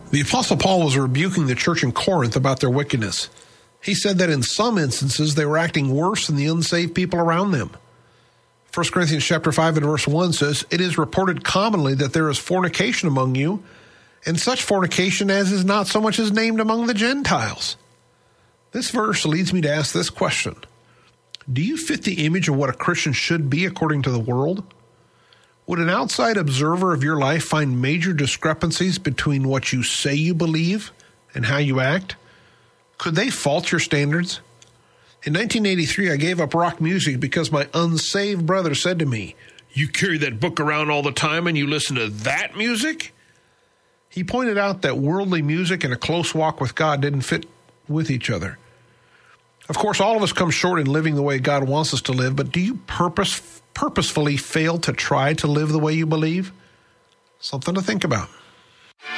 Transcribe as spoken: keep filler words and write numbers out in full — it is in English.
The Apostle Paul was rebuking the church in Corinth about their wickedness. He said that in some instances they were acting worse than the unsaved people around them. First Corinthians chapter five and verse one says, "It is reported commonly that there is fornication among you, and such fornication as is not so much as named among the Gentiles." This verse leads me to ask this question. Do you fit the image of what a Christian should be according to the world? Would an outside observer of your life find major discrepancies between what you say you believe and how you act? Could they fault your standards? In nineteen eighty-three, I gave up rock music because my unsaved brother said to me, "You carry that book around all the time and you listen to that music?" He pointed out that worldly music and a close walk with God didn't fit with each other. Of course, all of us come short in living the way God wants us to live, but do you purpose, purposefully fail to try to live the way you believe? Something to think about.